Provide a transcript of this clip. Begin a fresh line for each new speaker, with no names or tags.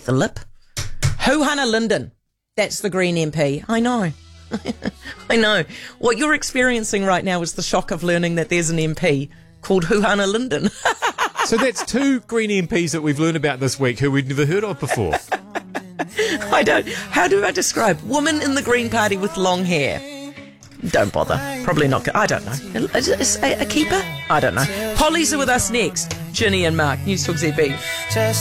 underneath the lip. Huhana Linden. That's the Green MP. I know. I know. What you're experiencing right now is the shock of learning that there's an MP called Huhana Linden.
So that's 2 Green MPs that we've learned about this week who we'd never heard of before.
How do I describe? Woman in the Green Party with long hair. Don't bother. Probably not. I don't know. Is a keeper? I don't know. Polly's are with us next. Ginny and Mark, News Talk ZB.